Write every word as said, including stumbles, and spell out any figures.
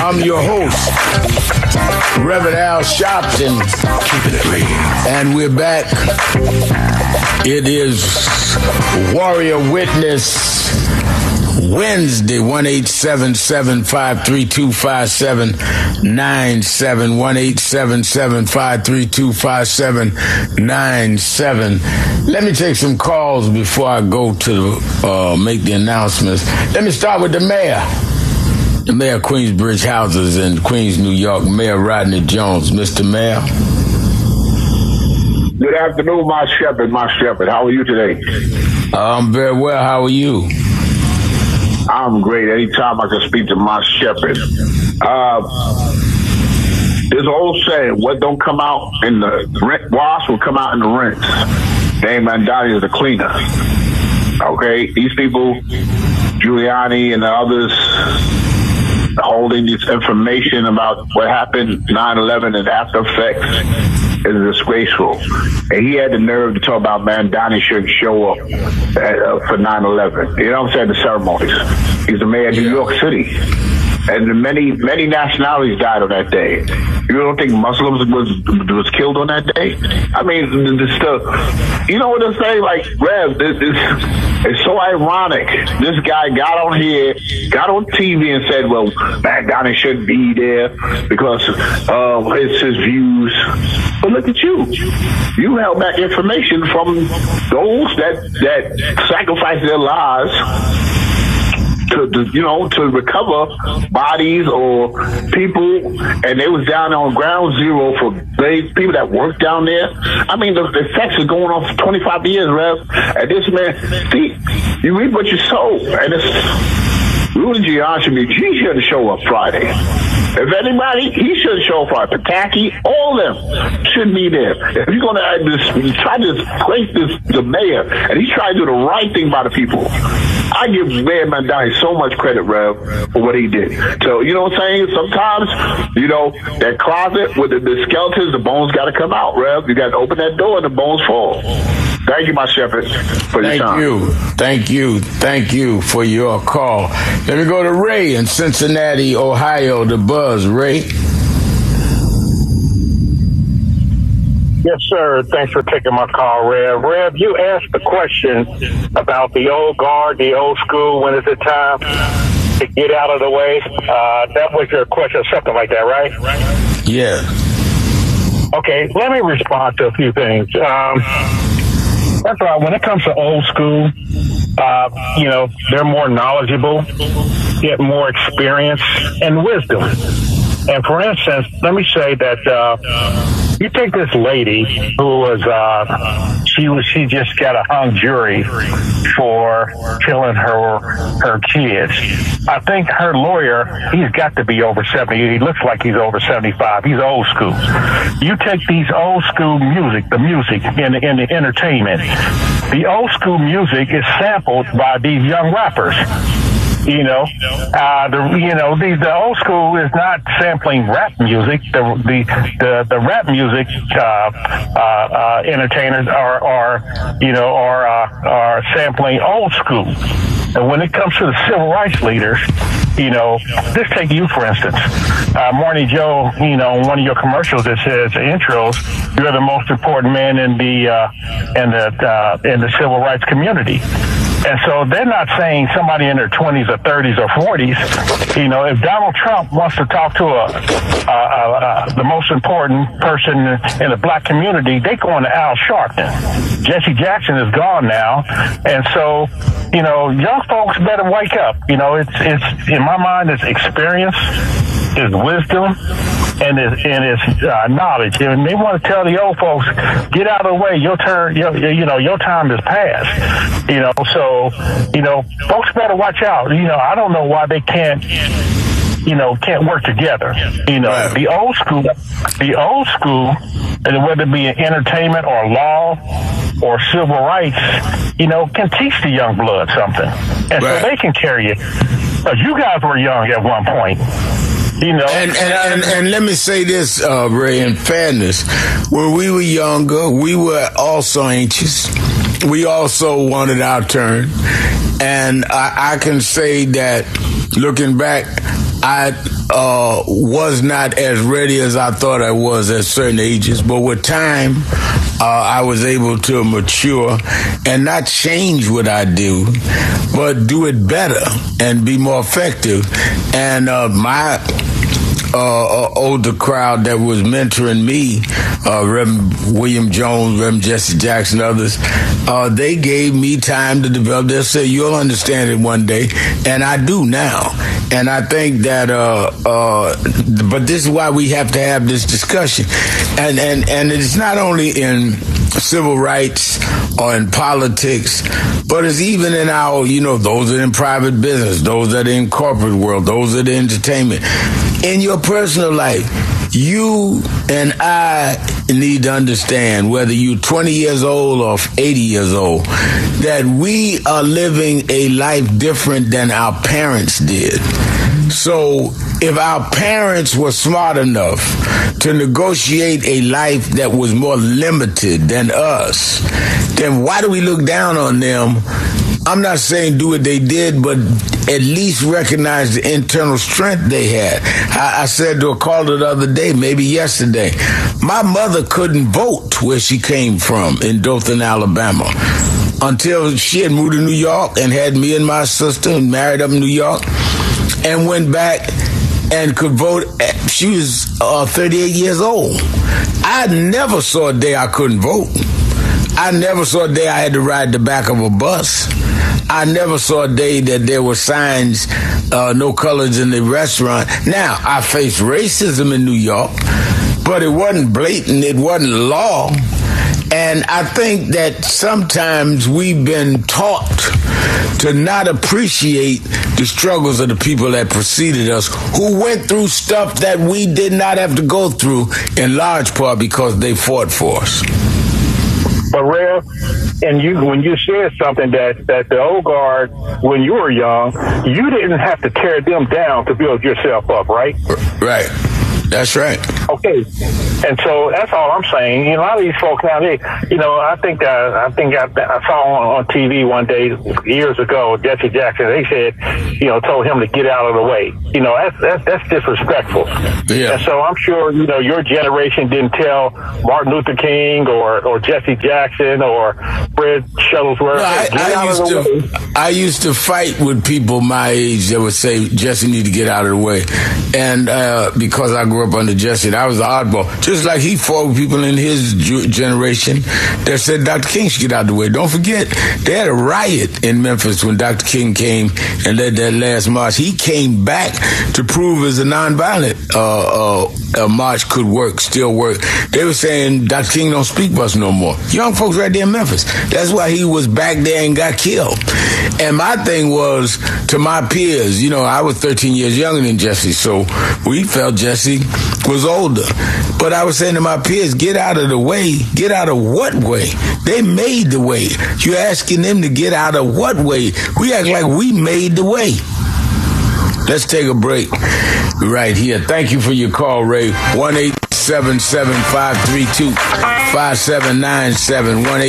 I'm your host, Reverend Al Sharpton. Keep it real. And we're back. It is Warrior Witness Wednesday, one eight seven seven, five three two, five seven nine seven, one eight seven seven, five three two, five seven nine seven. Let me take some calls before I go to uh, make the announcements. Let me start with the mayor. The mayor of Queensbridge Houses in Queens, New York, Mayor Rodney Jones. Mister Mayor. Good afternoon, my shepherd, my shepherd. How are you today? I'm very well. How are you? I'm great. Anytime I can speak to my shepherd. Uh, there's an old saying, what don't come out in the rent, wash will come out in the rinse. Dame Mandani is the cleaner. Okay? These people, Giuliani and the others, holding this information about what happened nine eleven and after effects is disgraceful. And he had the nerve to talk about Mandani shouldn't show up at, uh, for nine eleven. You know what I'm saying? The ceremonies. He's the mayor of New York City. And many, many nationalities died on that day. You don't think Muslims was was killed on that day? I mean, the stuff. You know what I'm saying? Like, Rev, this, this it's so ironic. This guy got on here, got on T V and said, well, Mandani shouldn't be there because uh, it's his views. But look at you. You held back information from those that, that sacrificed their lives to, to, you know, to recover bodies or people, and they was down on ground zero for they, people that work down there. I mean, the, the effects are going on for twenty-five years, Rev. And this man, see, you reap what you sow, and it's Rudy Giuliani. He shouldn't show up Friday. If anybody, he should show up Friday. Pataki, all of them should be there. If you're going to uh, try to place this, the mayor, and he's trying to do the right thing by the people, I give Mayor Mandani so much credit, Rev, for what he did. So, you know what I'm saying? Sometimes, you know, that closet with the, the skeletons, the bones got to come out, Rev. You got to open that door and the bones fall. Thank you, my shepherd, for your Thank time. you. Thank you. Thank you for your call. Let me go to Ray in Cincinnati, Ohio, the Buzz. Ray? Yes, sir. Thanks for taking my call, Rev. Rev, you asked the question about the old guard, the old school, when is it time to get out of the way? Uh, that was your question, something like that, right? Yeah. Okay, let me respond to a few things. Um, First of all, when it comes to old school, uh, you know, they're more knowledgeable, get more experience and wisdom. And for instance, let me say that uh, you take this lady who was, uh, she was, she just got a hung jury for killing her her kids. I think her lawyer, he's got to be over seventy. He looks like he's over seventy-five. He's old school. You take these old school music, the music in the, in the entertainment. The old school music is sampled by these young rappers. You know, uh, the you know the the old school is not sampling rap music. The the the, the rap music uh, uh, uh, entertainers are are you know are uh, are sampling old school. And when it comes to the civil rights leaders, you know, just take you for instance, uh, Marnie Joe. You know, one of your commercials that says intros, you're the most important man in the uh, in the uh, in the civil rights community. And so they're not saying somebody in their twenties or thirties or forties. You know, if Donald Trump wants to talk to a, a, a, a the most important person in the black community, they going to Al Sharpton. Jesse Jackson is gone now, and so you know, young folks better wake up. You know, it's it's in my mind, it's experience, it's wisdom, and it's, and it's uh, knowledge. And they want to tell the old folks, get out of the way. Your turn, your, you know, your time is past. You know, so you know, folks better watch out. You know, I don't know why they can't. You know, can't work together. You know, right. the old school, the old school, and whether it be in entertainment or law or civil rights, you know, can teach the young blood something, and right. so they can carry it. Because you guys were young at one point. You know, and and, and and let me say this, uh, Ray, in fairness, when we were younger, we were also anxious. We also wanted our turn, and I, I can say that looking back, I uh, was not as ready as I thought I was at certain ages. But with time, uh, I was able to mature and not change what I do, but do it better and be more effective. And uh, my Uh, older crowd that was mentoring me, uh, Reverend William Jones, Reverend Jesse Jackson, others, uh, they gave me time to develop. They said, you'll understand it one day. And I do now. And I think that, uh, uh, but this is why we have to have this discussion. And, and, and it's not only in civil rights or in politics, but it's even in our, you know, those that are in private business, those that are in corporate world, those that are in entertainment. In your personal life, you and I need to understand, whether you're twenty years old or eighty years old, that we are living a life different than our parents did. So if our parents were smart enough to negotiate a life that was more limited than us, then why do we look down on them? I'm not saying do what they did, but at least recognize the internal strength they had. I, I said to a caller the other day, maybe yesterday, my mother couldn't vote where she came from in Dothan, Alabama, until she had moved to New York and had me and my sister and married up in New York and went back and could vote. She was uh, thirty-eight years old. I never saw a day I couldn't vote. I never saw a day I had to ride the back of a bus. I never saw a day that there were signs, uh, no colors in the restaurant. Now, I faced racism in New York, but it wasn't blatant. It wasn't law. And I think that sometimes we've been taught to not appreciate the struggles of the people that preceded us, who went through stuff that we did not have to go through, in large part because they fought for us. But Rev, and you, when you said something that, that the old guard, when you were young, you didn't have to tear them down to build yourself up, right? Right. That's right. Okay, and so that's all I'm saying. You know, a lot of these folks now, they, you know, I think uh, I think I, I saw on, on T V one day years ago, Jesse Jackson. They said, you know, told him to get out of the way. You know, that's that's, that's disrespectful. Yeah. And so I'm sure, you know, your generation didn't tell Martin Luther King or or Jesse Jackson or Fred Shuttlesworth. No, I, get I out used of the to way. I used to fight with people my age that would say Jesse need to get out of the way, and uh, because I grew up under Jesse, I was the oddball. Just like he fought with people in his generation that said Doctor King should get out of the way. Don't forget, they had a riot in Memphis when Doctor King came and led that last march. He came back to prove as a nonviolent uh, uh, uh, march could work, still work. They were saying Doctor King don't speak for us no more. Young folks right there in Memphis. That's why he was back there and got killed. And my thing was, to my peers, you know, I was thirteen years younger than Jesse, so we felt Jesse was older. But I was saying to my peers, get out of the way. Get out of what way? They made the way. You're asking them to get out of what way? We act like we made the way. Let's take a break right here. Thank you for your call, Ray. one eight seven seven, five three two, five seven nine seven. one eight